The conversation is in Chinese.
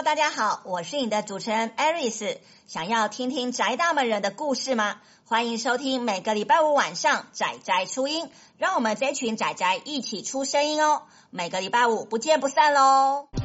Hello， 大家好，我是你的主持人 Aris。想要听听宅大们人的故事吗？欢迎收听每个礼拜五晚上宅宅出音，让我们这群宅宅一起出声音哦。每个礼拜五不见不散咯。